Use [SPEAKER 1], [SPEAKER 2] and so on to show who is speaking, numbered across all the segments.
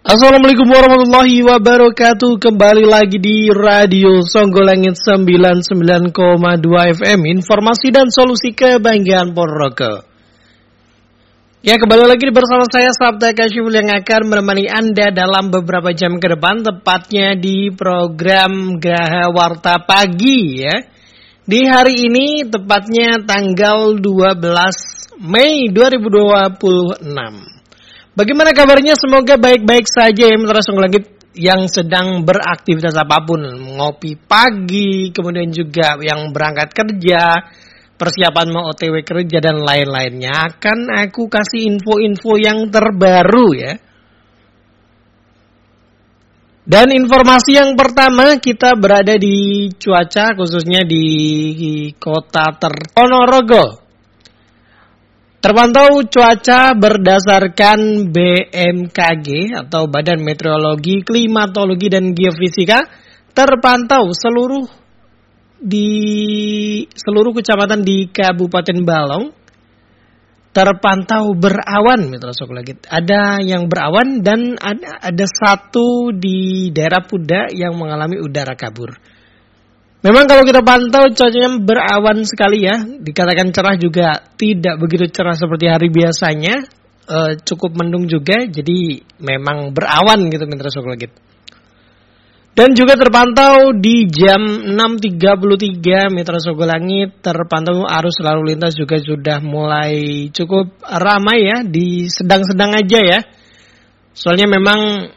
[SPEAKER 1] Assalamualaikum warahmatullahi wabarakatuh. Kembali lagi di Radio Songgolangit 99,2 FM, informasi dan solusi kebanggaan Ponorogo. Ya, kembali lagi bersama saya Sabta Kasyiful yang akan menemani Anda dalam beberapa jam ke depan, tepatnya di program Graha Warta Pagi ya. Di hari ini tepatnya tanggal 12 Mei 2026. Bagaimana kabarnya? Semoga baik-baik saja ya Mitra Songgolangit yang sedang beraktivitas apapun. Ngopi pagi, kemudian juga yang berangkat kerja, persiapan mau OTW kerja dan lain-lainnya. Akan aku kasih info-info yang terbaru ya. Dan informasi yang pertama, kita berada di cuaca khususnya di kota Ponorogo. Terpantau cuaca berdasarkan BMKG atau Badan Meteorologi, Klimatologi dan Geofisika, terpantau seluruh kecamatan di Kabupaten Balong terpantau berawan, Mitra Songgolangit. Ada yang berawan dan ada satu di daerah Puda yang mengalami udara kabur. Memang kalau kita pantau cuacanya berawan sekali ya, dikatakan cerah juga tidak begitu cerah seperti hari biasanya, cukup mendung juga, jadi memang berawan gitu Mitra Songgolangit. Dan juga terpantau di jam 6.33 Mitra Songgolangit, terpantau arus lalu lintas juga sudah mulai cukup ramai ya, di sedang-sedang aja ya. Soalnya memang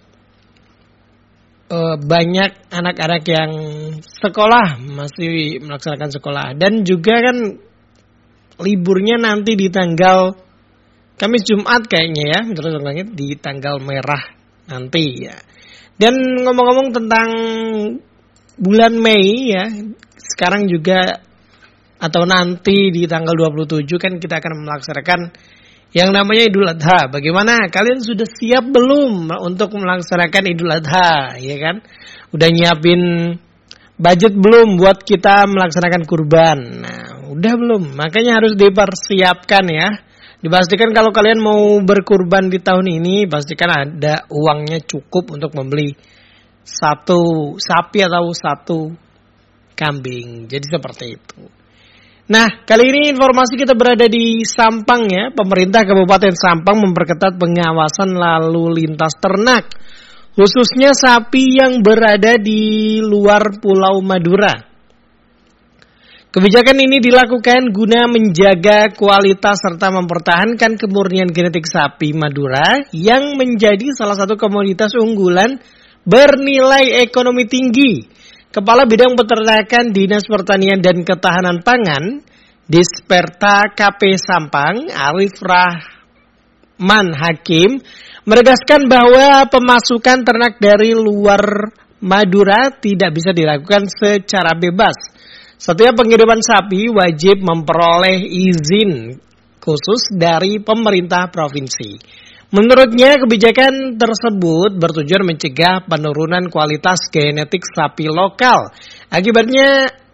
[SPEAKER 1] banyak anak-anak yang sekolah, masih melaksanakan sekolah. Dan juga kan liburnya nanti di tanggal Kamis Jumat kayaknya ya, Mitra Songgolangit, di tanggal merah nanti ya. Dan ngomong-ngomong tentang bulan Mei ya, sekarang juga atau nanti di tanggal 27 kan kita akan melaksanakan yang namanya Idul Adha. Bagaimana? Kalian sudah siap belum untuk melaksanakan Idul Adha? Ya kan? Udah nyiapin budget belum buat kita melaksanakan kurban? Nah, udah belum? Makanya harus dipersiapkan ya. Dipastikan kalau kalian mau berkurban di tahun ini, pastikan ada uangnya cukup untuk membeli satu sapi atau satu kambing. Jadi seperti itu. Nah, kali ini informasi kita berada di Sampang ya. Pemerintah Kabupaten Sampang memperketat pengawasan lalu lintas ternak, khususnya sapi yang berada di luar Pulau Madura. Kebijakan ini dilakukan guna menjaga kualitas serta mempertahankan kemurnian genetik sapi Madura yang menjadi salah satu komoditas unggulan bernilai ekonomi tinggi. Kepala Bidang Peternakan Dinas Pertanian dan Ketahanan Pangan, Disperta KP Sampang, Arif Rahman Hakim, menegaskan bahwa pemasukan ternak dari luar Madura tidak bisa dilakukan secara bebas. Setiap pengiriman sapi wajib memperoleh izin khusus dari pemerintah provinsi. Menurutnya, kebijakan tersebut bertujuan mencegah penurunan kualitas genetik sapi lokal. Akibatnya,